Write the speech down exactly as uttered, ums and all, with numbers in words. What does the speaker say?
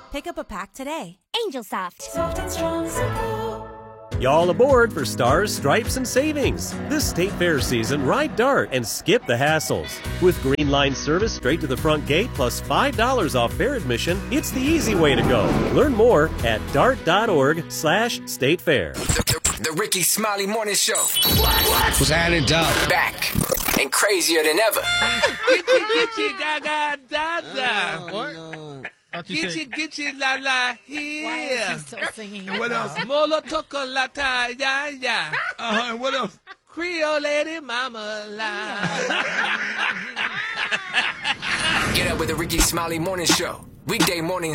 Pick up a pack today. Angel Soft. Soft and strong supple. Y'all aboard for Stars, Stripes, and Savings. This State Fair season, ride Dart and skip the hassles. With Green Line service straight to the front gate plus five dollars off fair admission, it's the easy way to go. Learn more at dart.org slash state fair. The, the, the Ricky Smiley Morning Show. What's happening, Doug? Back and crazier than ever. Gitchy, gitchy, gaga, da, da. Oh, What? no. Gitchy, gitchy, la, la, here. Why is he still singing? And what else? Molo, toco, la, ta, ya, ya. Uh-huh, and what else? Creole lady, mama, la. Get up with the Ricky Smiley Morning Show. Weekday mornings